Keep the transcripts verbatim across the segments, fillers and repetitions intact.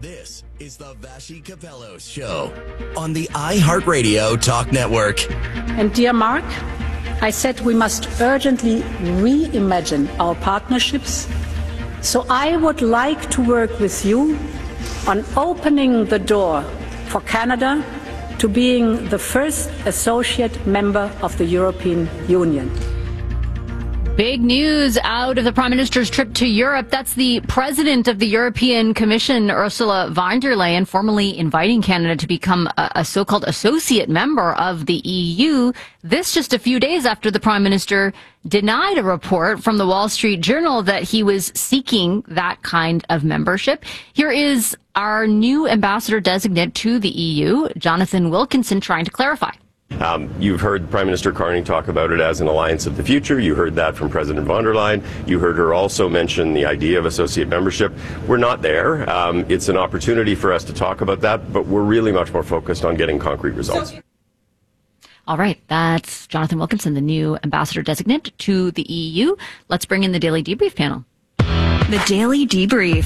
This is the Vassy Capelos Show on the iHeartRadio Talk Network. And dear Mark, I said we must urgently reimagine our partnerships. So I would like to work with you on opening the door for Canada to being the first associate member of the European Union. Big news out of the Prime Minister's trip to Europe. That's the President of the European Commission, Ursula von der Leyen, formally inviting Canada to become a, a so-called associate member of the E U. This just a few days after the Prime Minister denied a report from the Wall Street Journal that he was seeking that kind of membership. Here is our new ambassador designate to the E U, Jonathan Wilkinson, trying to clarify. Um, you've heard Prime Minister Carney talk about it as an alliance of the future. You heard that from President von der Leyen. You heard her also mention the idea of associate membership. We're not there. Um, it's an opportunity for us to talk about that, but we're really much more focused on getting concrete results. All right, that's Jonathan Wilkinson, the new ambassador designate to the E U. Let's bring in the Daily Debrief panel. The Daily Debrief.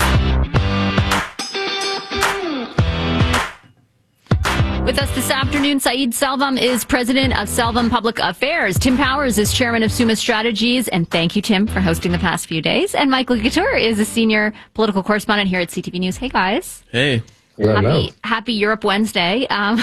With us this afternoon, Saeed Selvam is president of Selvam Public Affairs. Tim Powers is chairman of Summa Strategies. And thank you, Tim, for hosting the past few days. And Michael Couture is a senior political correspondent here at C T V News. Hey, guys. Hey. Happy, happy Europe Wednesday. Um,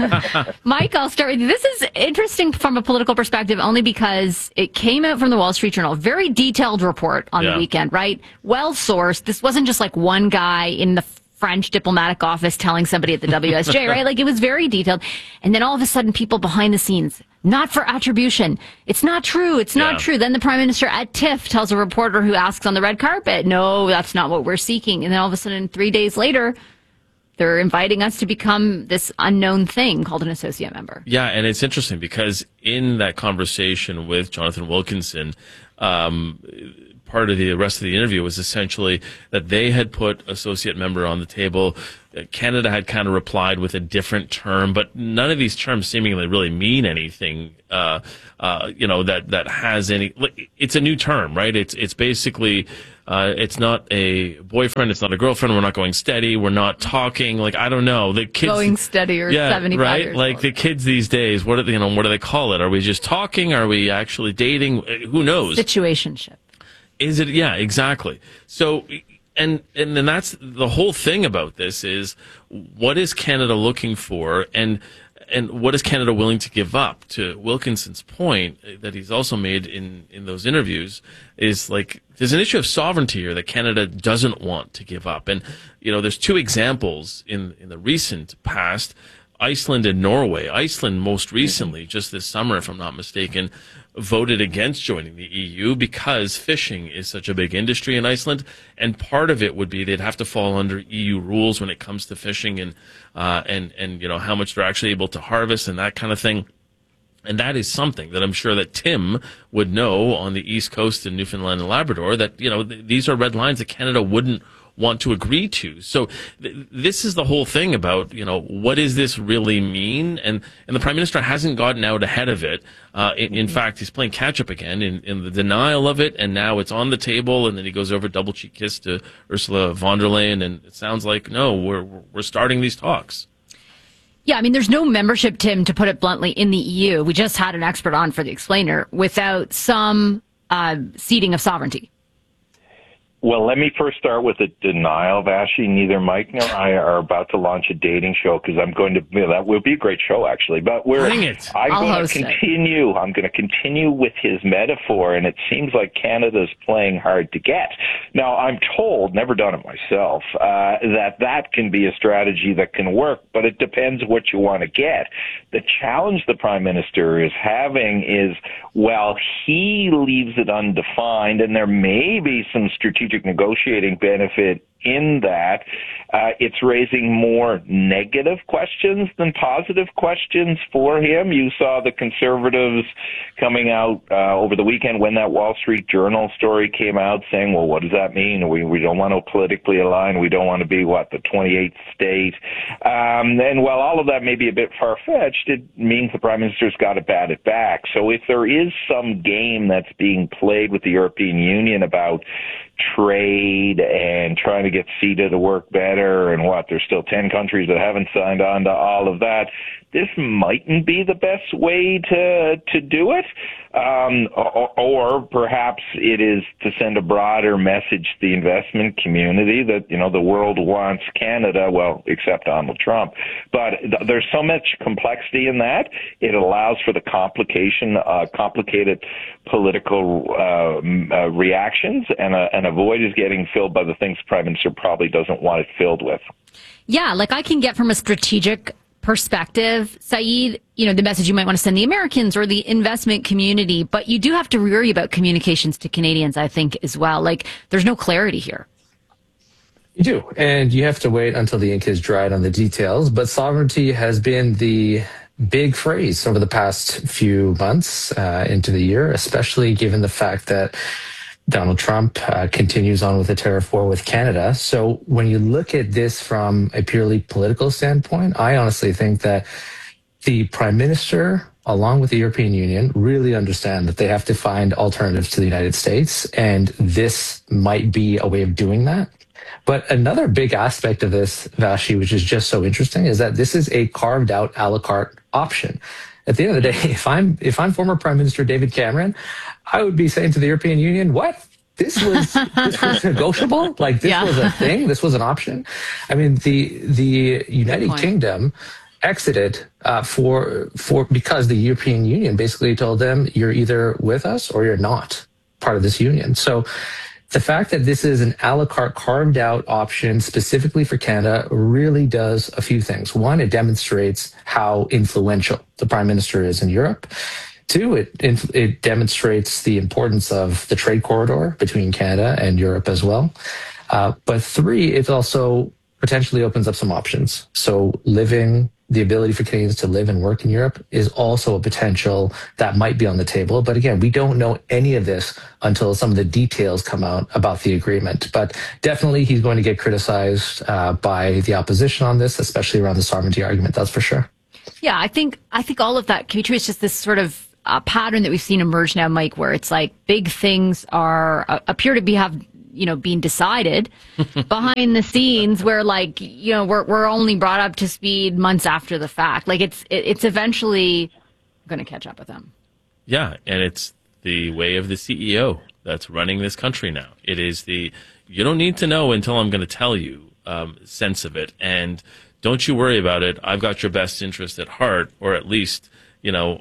Mike, I'll start with you. This is interesting from a political perspective only because it came out from the Wall Street Journal. Very detailed report on yeah. the weekend, right? Well-sourced. This wasn't just like one guy in the French diplomatic office telling somebody at the W S J, right? Like, it was very detailed. And then all of a sudden, people behind the scenes, not for attribution. It's not true. It's not yeah. true. Then the Prime Minister at TIFF tells a reporter who asks on the red carpet, no, that's not what we're seeking. And then all of a sudden, three days later, they're inviting us to become this unknown thing called an associate member. Yeah, and it's interesting because in that conversation with Jonathan Wilkinson, um, part of the rest of the interview was essentially that they had put associate member on the table. Canada had kind of replied with a different term, but none of these terms seemingly really mean anything, uh, uh, you know, that, that has any, it's a new term, right? It's, it's basically, uh, it's not a boyfriend. It's not a girlfriend. We're not going steady. We're not talking. Like, I don't know. The kids going steady or yeah, seventy-five right? years Like old. The kids these days, what do they, you know, what do they call it? Are we just talking? Are we actually dating? Who knows? Situationship. Is it? Yeah, exactly. So, and, and then that's the whole thing about this is what is Canada looking for and, and what is Canada willing to give up? To Wilkinson's point that he's also made in, in those interviews is like, there's an issue of sovereignty here that Canada doesn't want to give up. And, you know, there's two examples in, in the recent past, Iceland and Norway. Iceland most recently, just this summer, if I'm not mistaken, voted against joining the E U because fishing is such a big industry in Iceland, and part of it would be they'd have to fall under E U rules when it comes to fishing and uh, and and you know how much they're actually able to harvest and that kind of thing. And that is something that I'm sure that Tim would know on the East Coast in Newfoundland and Labrador, that you know th- these are red lines that Canada wouldn't want to agree to. So th- this is the whole thing about, you know, what does this really mean? And and the Prime Minister hasn't gotten out ahead of it. Uh, in, in fact, he's playing catch up again in, in the denial of it, and now it's on the table, and then he goes over double cheek kiss to Ursula von der Leyen, and it sounds like, no, we're we're starting these talks. Yeah, I mean, there's no membership, Tim, to put it bluntly, in the E U. We just had an expert on for the Explainer without some uh, ceding of sovereignty. Well, let me first start with a denial, Vassy. Neither Mike nor I are about to launch a dating show because I'm going to. You know, that will be a great show, actually. But we're. Bring it. I'm I'll going host to continue. It. I'm going to continue with his metaphor, and it seems like Canada's playing hard to get. Now, I'm told, never done it myself, uh, that that can be a strategy that can work, but it depends what you want to get. The challenge the Prime Minister is having is, well, he leaves it undefined, and there may be some strategic negotiating benefit in that. Uh, it's raising more negative questions than positive questions for him. You saw the Conservatives coming out uh, over the weekend when that Wall Street Journal story came out saying, well, what does that mean? We we don't want to politically align. We don't want to be, what, the twenty-eighth state. Um, and while all of that may be a bit far-fetched, it means the Prime Minister's got to bat it back. So if there is some game that's being played with the European Union about trade and trying to get CETA to work better, and what, there's still ten countries that haven't signed on to all of that. This mightn't be the best way to to do it, um, or, or perhaps it is to send a broader message to the investment community that, you know, the world wants Canada, well, except Donald Trump. But th- there's so much complexity in that. It allows for the complication, uh, complicated political uh, uh, reactions, and a, and a void is getting filled by the things the Prime Minister probably doesn't want it filled with. Yeah, like I can get from a strategic perspective, Saeed, you know, the message you might want to send the Americans or the investment community, but you do have to worry about communications to Canadians, I think, as well. Like, there's no clarity here. You do, and you have to wait until the ink is dried on the details, but sovereignty has been the big phrase over the past few months uh, into the year, especially given the fact that Donald Trump uh, continues on with the tariff war with Canada. So when you look at this from a purely political standpoint, I honestly think that the Prime Minister, along with the European Union, really understand that they have to find alternatives to the United States, and this might be a way of doing that. But another big aspect of this, Vashi, which is just so interesting, is that this is a carved out a la carte option. At the end of the day, if I'm if I'm former Prime Minister David Cameron, I would be saying to the European Union, what? This was this was negotiable? Like, this yeah. was a thing? This was an option? I mean, the the United Kingdom exited uh, for for because the European Union basically told them, you're either with us or you're not part of this union. So the fact that this is an a la carte carved out option specifically for Canada really does a few things. One, it demonstrates how influential the Prime Minister is in Europe. Two, it it demonstrates the importance of the trade corridor between Canada and Europe as well. Uh, but three, it also potentially opens up some options. So living, the ability for Canadians to live and work in Europe is also a potential that might be on the table. But again, we don't know any of this until some of the details come out about the agreement. But definitely he's going to get criticized uh, by the opposition on this, especially around the sovereignty argument, that's for sure. Yeah, I think I think all of that can be true. It's just this sort of uh, pattern that we've seen emerge now, Mike, where it's like big things are uh, appear to be have you know being decided behind the scenes, where like you know we're we're only brought up to speed months after the fact. Like it's it, it's eventually going to catch up with them. Yeah, and it's the way of the C E O that's running this country now. It is the you don't need to know until I'm going to tell you um, sense of it, and don't you worry about it. I've got your best interest at heart, or at least, you know,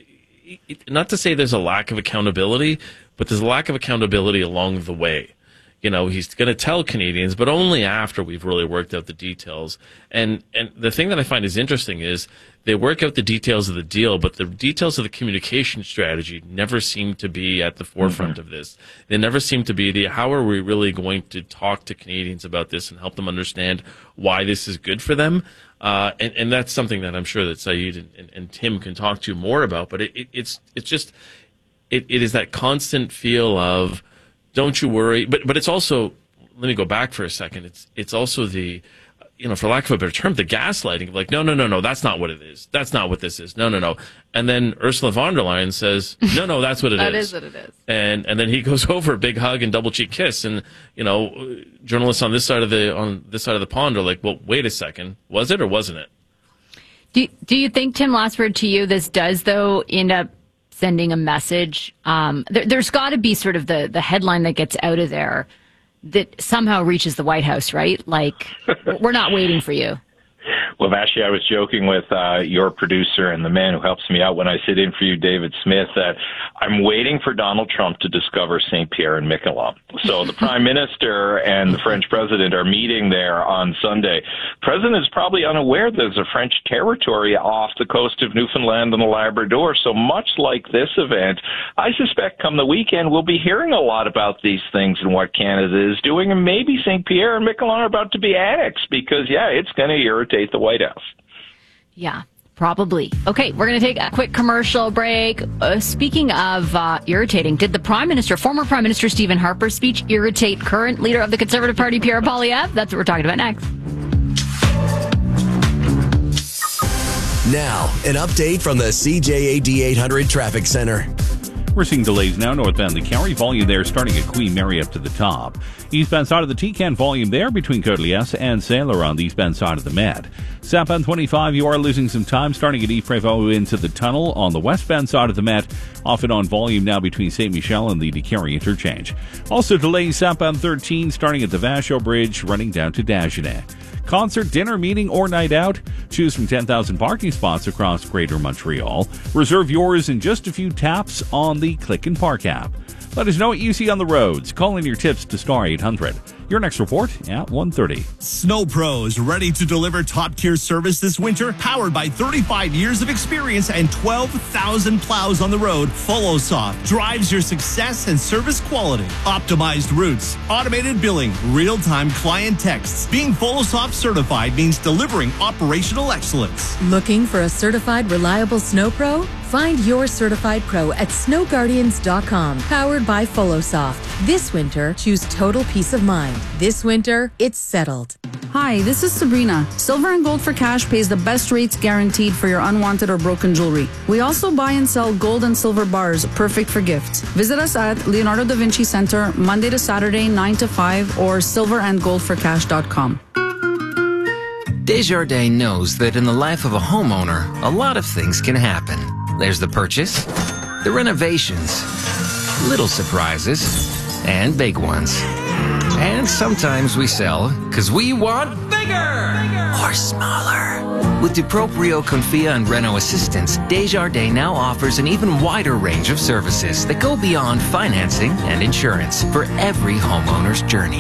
not to say there's a lack of accountability, but there's a lack of accountability along the way. You know, he's going to tell Canadians, but only after we've really worked out the details. And and the thing that I find is interesting is they work out the details of the deal, but the details of the communication strategy never seem to be at the forefront mm-hmm. of this. They never seem to be the, how are we really going to talk to Canadians about this and help them understand why this is good for them? Uh, and, and that's something that I'm sure that Saeed and, and, and Tim can talk to you more about, but it, it, it's it's just, it, it is that constant feel of, don't you worry, but but it's also, let me go back for a second, it's it's also the, you know, for lack of a better term, the gaslighting of like, no, no, no, no, that's not what it is. That's not what this is. No, no, no. And then Ursula von der Leyen says, no, no, that's what it that is. That is what it is. And and then he goes over, big hug and double cheek kiss. And, you know, journalists on this side of the on this side of the pond are like, well, wait a second. Was it or wasn't it? Do, do you think, Tim, last word to you, this does, though, end up sending a message? Um, there, there's got to be sort of the, the headline that gets out of there that somehow reaches the White House, right? Like, we're not waiting for you. Well, Vashi, I was joking with uh, your producer and the man who helps me out when I sit in for you, David Smith, that I'm waiting for Donald Trump to discover Saint Pierre and Miquelon. So the Prime Minister and the French President are meeting there on Sunday. The President is probably unaware there's a French territory off the coast of Newfoundland and the Labrador. So much like this event, I suspect come the weekend we'll be hearing a lot about these things and what Canada is doing, and maybe Saint Pierre and Miquelon are about to be annexed because, yeah, it's going to irritate the White House. Yeah, probably. Okay, we're going to take a quick commercial break. Uh, speaking of uh, irritating, did the Prime Minister, former Prime Minister Stephen Harper's speech irritate current leader of the Conservative Party, Pierre Poilievre? That's what we're talking about next. Now, an update from the C J A D eight hundred Traffic Center. We're seeing delays now northbound the Carry. Volume there starting at Queen Mary up to the top. Eastbound side of the T-Can volume there between Côte-Liesse and Sailor on the eastbound side of the Med. Southbound twenty-five, you are losing some time starting at Yves-Prévost into the tunnel on the westbound side of the Met. Off and on volume now between Saint Michel and the DeCarry interchange. Also delays southbound thirteen starting at the Vachon Bridge running down to Dagenet. Concert, dinner, meeting, or night out? Choose from ten thousand parking spots across Greater Montreal. Reserve yours in just a few taps on the Click and Park app. Let us know what you see on the roads. Call in your tips to star eight hundred. Your next report at one thirty. Snow Pros, ready to deliver top-tier service this winter? Powered by thirty-five years of experience and twelve thousand plows on the road, FoloSoft drives your success and service quality. Optimized routes, automated billing, real-time client texts. Being FoloSoft certified means delivering operational excellence. Looking for a certified, reliable Snow Pro? Find your certified pro at snow guardians dot com. Powered by FoloSoft. This winter, choose total peace of mind. This winter, it's settled. Hi, this is Sabrina. Silver and Gold for Cash pays the best rates guaranteed for your unwanted or broken jewelry. We also buy and sell gold and silver bars, perfect for gifts. Visit us at Leonardo da Vinci Center, Monday to Saturday, nine to five, or silver and gold for cash dot com. Desjardins knows that in the life of a homeowner, a lot of things can happen. There's the purchase, the renovations, little surprises, and big ones. And sometimes we sell because we want bigger, bigger or smaller. With Duproprio, Confia, and Reno Assistance, Desjardins now offers an even wider range of services that go beyond financing and insurance for every homeowner's journey.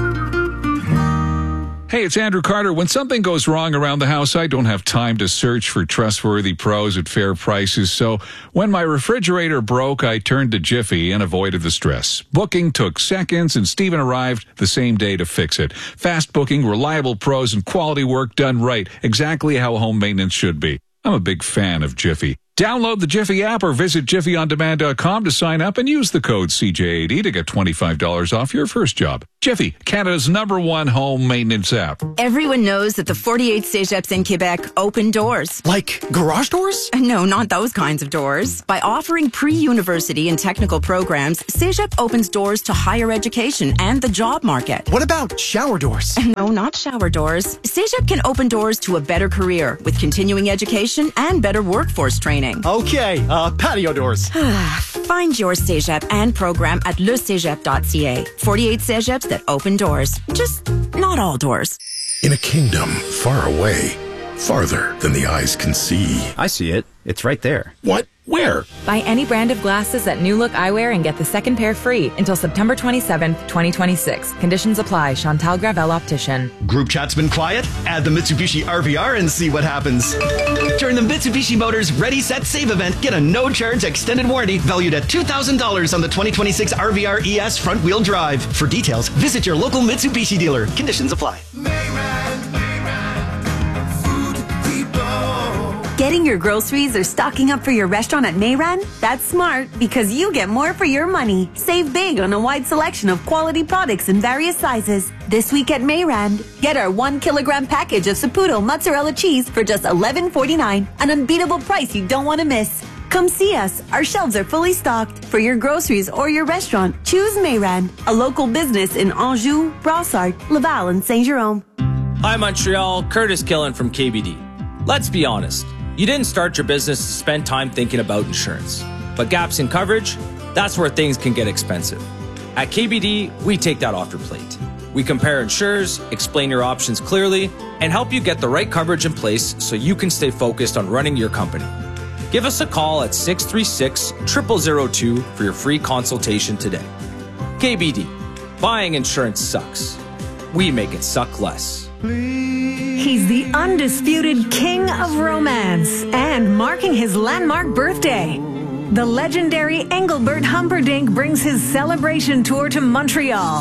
Hey, it's Andrew Carter. When something goes wrong around the house, I don't have time to search for trustworthy pros at fair prices. So when my refrigerator broke, I turned to Jiffy and avoided the stress. Booking took seconds, and Steven arrived the same day to fix it. Fast booking, reliable pros, and quality work done right. Exactly how home maintenance should be. I'm a big fan of Jiffy. Download the Jiffy app or visit jiffy on demand dot com to sign up and use the code C J eighty to get twenty-five dollars off your first job. Jiffy, Canada's number one home maintenance app. Everyone knows that the forty-eight Cégeps in Quebec open doors. Like garage doors? No, not those kinds of doors. By offering pre-university and technical programs, Cégep opens doors to higher education and the job market. What about shower doors? No, not shower doors. Cégep can open doors to a better career with continuing education and better workforce training. Okay, uh, patio doors. Find your Cégep and program at le cégep dot c a. forty-eight Cégeps that open doors. Just not all doors. In a kingdom far away, farther than the eyes can see. I see it. It's right there. What? Where? Buy any brand of glasses at New Look Eyewear and get the second pair free until September twenty-seventh, twenty twenty-six. Conditions apply. Chantal Gravel Optician. Group chat's been quiet? Add the Mitsubishi R V R and see what happens. During the Mitsubishi Motors Ready, Set, Save event, get a no-charge extended warranty valued at two thousand dollars on the twenty twenty-six R V R E S front-wheel drive. For details, visit your local Mitsubishi dealer. Conditions apply. Getting your groceries or stocking up for your restaurant at Mayran? That's smart because you get more for your money. Save big on a wide selection of quality products in various sizes. This week at Mayran, get our one kilogram package of Saputo mozzarella cheese for just eleven forty-nine, an unbeatable price you don't want to miss. Come see us. Our shelves are fully stocked. For your groceries or your restaurant, choose Mayran, a local business in Anjou, Brossard, Laval, and Saint-Jérôme. Hi, Montreal. Curtis Killen from K B D. Let's be honest. You didn't start your business to spend time thinking about insurance. But gaps in coverage, that's where things can get expensive. At K B D, we take that off your plate. We compare insurers, explain your options clearly, and help you get the right coverage in place so you can stay focused on running your company. Give us a call at six three six, zero zero zero two for your free consultation today. K B D. Buying insurance sucks. We make it suck less. He's the undisputed king of romance and marking his landmark birthday. The legendary Engelbert Humperdinck brings his celebration tour to Montreal.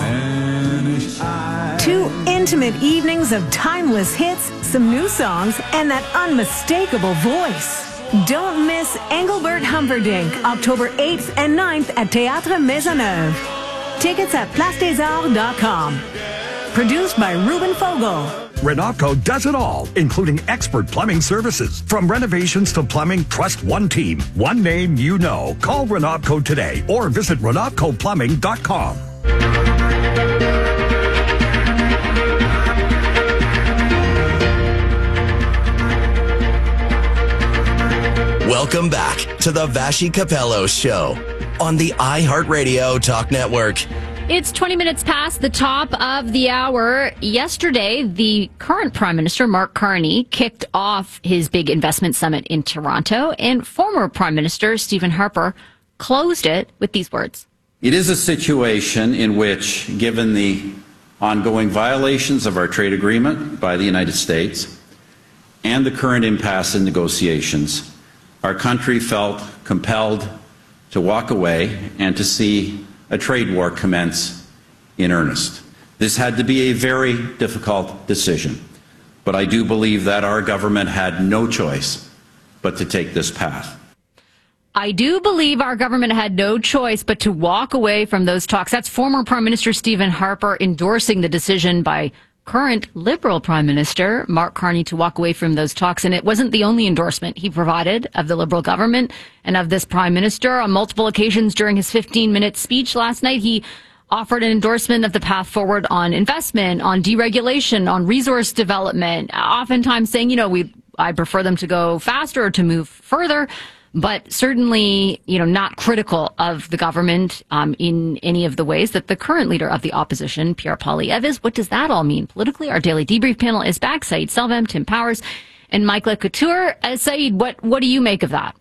Two intimate evenings of timeless hits, some new songs, and that unmistakable voice. Don't miss Engelbert Humperdinck, October eighth and ninth at Théâtre Maisonneuve. Tickets at place des arts dot com. Produced by Ruben Fogel. Renopco does it all, including expert plumbing services. From renovations to plumbing, trust one team, one name you know. Call Renopco today or visit renopco plumbing dot com. Welcome back to the Vassy Capello Show on the iHeartRadio Talk Network. It's twenty minutes past the top of the hour. Yesterday, the current Prime Minister, Mark Carney, kicked off his big investment summit in Toronto, and former Prime Minister Stephen Harper closed it with these words. It is a situation in which, given the ongoing violations of our trade agreement by the United States and the current impasse in negotiations, our country felt compelled to walk away and to see a trade war commence in earnest. This had to be a very difficult decision, but I do believe that our government had no choice but to take this path. I do believe our government had no choice but to walk away from those talks. That's former Prime Minister Stephen Harper endorsing the decision by current Liberal Prime Minister Mark Carney to walk away from those talks. And it wasn't the only endorsement he provided of the Liberal government and of this Prime Minister. On multiple occasions during his fifteen-minute speech last night, he offered an endorsement of the path forward on investment, on deregulation, on resource development, oftentimes saying, you know, we I prefer them to go faster or to move further, but certainly, you know, not critical of the government um, in any of the ways that the current leader of the opposition, Pierre Poilievre, is. What does that all mean politically? Our daily debrief panel is back. Saeed Selvam, Tim Powers, and Mike Le Couture. Uh, Saeed, what, what do you make of that?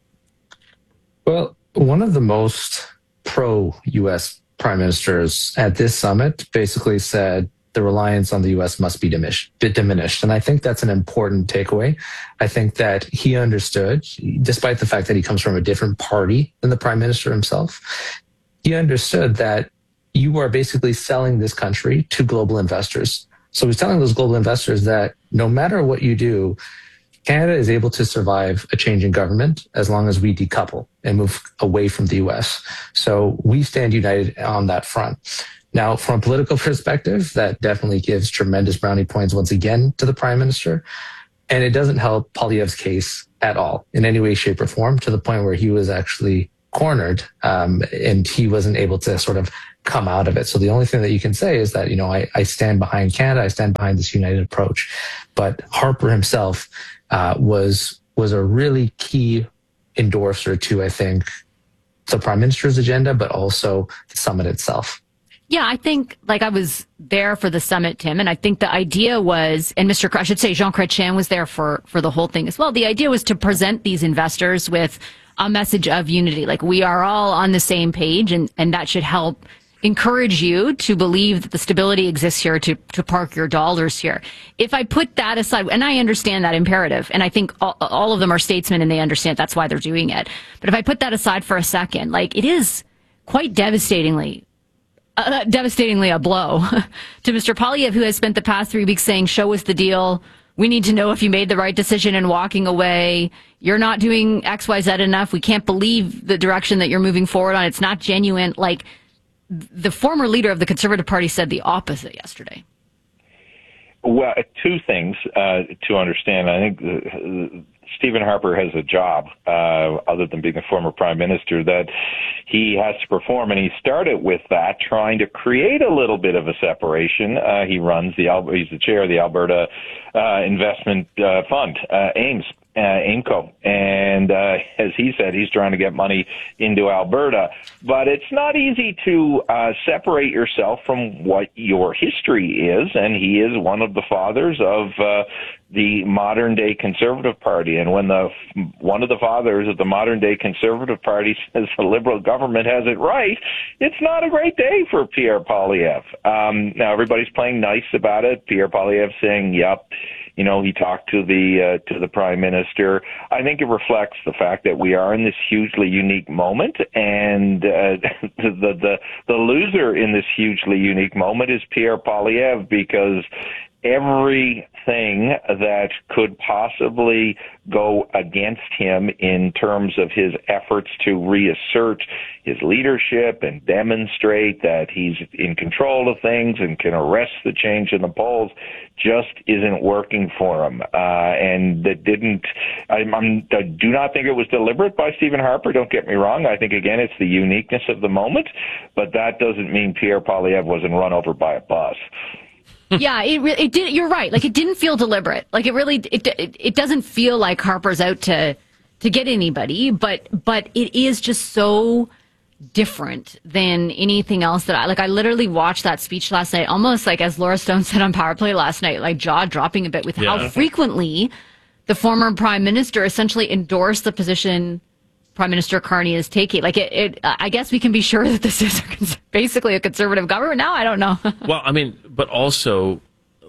Well, one of the most pro-U S prime ministers at this summit basically said the reliance on the U S must be diminished, diminished. And I think that's an important takeaway. I think that he understood, despite the fact that he comes from a different party than the prime minister himself, he understood that you are basically selling this country to global investors. So he's telling those global investors that no matter what you do, Canada is able to survive a changing government as long as we decouple and move away from the U S. So we stand united on that front. Now, from a political perspective, that definitely gives tremendous brownie points once again to the prime minister. And it doesn't help Poilievre's case at all in any way, shape, or form, to the point where he was actually cornered um, and he wasn't able to sort of come out of it. So the only thing that you can say is that, you know, I, I stand behind Canada. I stand behind this united approach. But Harper himself uh, was was a really key endorser to, I think, the prime minister's agenda, but also the summit itself. Yeah, I think, like, I was there for the summit, Tim, and I think the idea was, and Mister I should say Jean Chrétien was there for, for the whole thing as well. The idea was to present these investors with a message of unity. Like, we are all on the same page, and, and that should help encourage you to believe that the stability exists here, to, to park your dollars here. If I put that aside, and I understand that imperative, and I think all, all of them are statesmen and they understand that's why they're doing it. But if I put that aside for a second, like, it is quite devastatingly Uh, devastatingly a blow to Mister Poilievre, who has spent the past three weeks saying, show us the deal. We need to know if you made the right decision in walking away. You're not doing X, Y, Z enough. We can't believe the direction that you're moving forward on. It's not genuine. Like, the former leader of the Conservative Party said the opposite yesterday. Well, two things uh, to understand. I think uh, Stephen Harper has a job, uh, other than being a former prime minister, that he has to perform, and he started with that, trying to create a little bit of a separation. Uh, he runs the, he's the chair of the Alberta uh, Investment uh, Fund, uh, AIMS. Uh, AIMCO, and uh, as he said, he's trying to get money into Alberta. But it's not easy to uh, separate yourself from what your history is, and he is one of the fathers of uh, the modern-day Conservative Party. And when the one of the fathers of the modern-day Conservative Party says the Liberal government has it right, it's not a great day for Pierre Poilievre. Um, now, everybody's playing nice about it. Pierre Poilievre saying, yep, you know, he talked to the uh, to the Prime Minister. I think it reflects the fact that we are in this hugely unique moment, and uh, the, the the loser in this hugely unique moment is Pierre Poilievre, because everything that could possibly go against him in terms of his efforts to reassert his leadership and demonstrate that he's in control of things and can arrest the change in the polls just isn't working for him. Uh, and that didn't, I, I'm, I do not think it was deliberate by Stephen Harper. Don't get me wrong. I think, again, it's the uniqueness of the moment, but that doesn't mean Pierre Poilievre wasn't run over by a bus. Yeah, it re- it did. You're right. Like, it didn't feel deliberate. Like, it really it it, it doesn't feel like Harper's out to to get anybody. But but it is just so different than anything else that I like. I literally watched that speech last night, almost like as Laura Stone said on Power Play last night, like jaw dropping a bit with yeah. how frequently the former prime minister essentially endorsed the position Prime Minister Carney is taking. Like, it, it, I guess we can be sure that this is a, basically a conservative government now. I don't know. Well, I mean, but also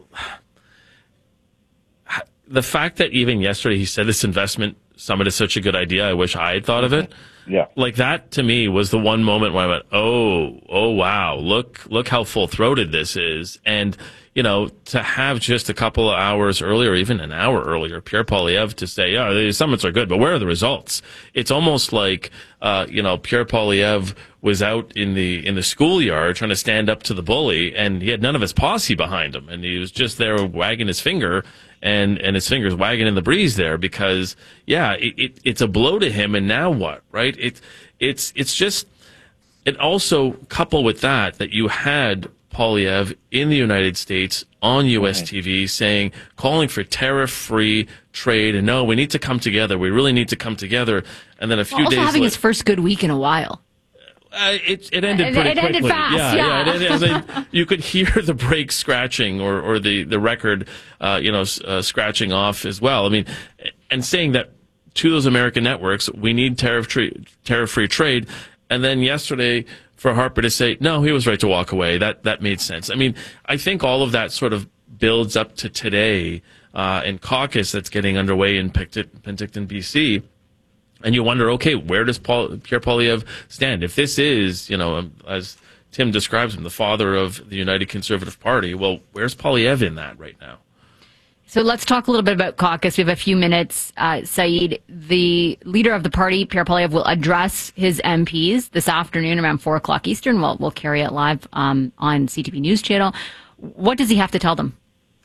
the fact that even yesterday he said this investment summit is such a good idea. I wish I had thought of it. Yeah. Like, that to me was the one moment where I went, oh, oh, wow, look, look how full throated this is. And, you know, to have just a couple of hours earlier, even an hour earlier, Pierre Poilievre to say, yeah, the summits are good, but where are the results? It's almost like, uh, you know, Pierre Poilievre was out in the, in the schoolyard trying to stand up to the bully, and he had none of his posse behind him. And he was just there wagging his finger. And, and his fingers wagging in the breeze there because, yeah, it, it, it's a blow to him. And now what, right? It, it's, it's just, it also coupled with that, that you had Poilievre in the United States on U S T V saying, calling for tariff-free trade. And no, we need to come together. We really need to come together. And then a few also days having later, his first good week in a while. Uh, it, it ended pretty it, it quickly. Ended fast, yeah, yeah. yeah. It ended, I mean, you could hear the brakes scratching, or, or the the record, uh, you know, uh, scratching off as well. I mean, and saying that to those American networks, we need tariff tra- tariff-free trade, and then yesterday for Harper to say no, he was right to walk away. That that made sense. I mean, I think all of that sort of builds up to today uh, in caucus that's getting underway in Penticton, B C. And you wonder, okay, where does Paul, Pierre Poilievre stand? If this is, you know, as Tim describes him, the father of the United Conservative Party, well, where's Poilievre in that right now? So let's talk a little bit about caucus. We have a few minutes. Uh, Saeed, the leader of the party, Pierre Poilievre, will address his M Ps this afternoon around four o'clock Eastern. We'll, we'll carry it live um, on C T V News Channel. What does he have to tell them?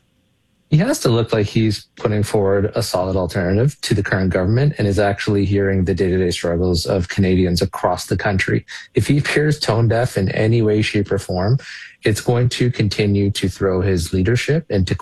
He has to look like he's putting forward a solid alternative to the current government and is actually hearing the day-to-day struggles of Canadians across the country. If he appears tone deaf in any way, shape, or form, it's going to continue to throw his leadership into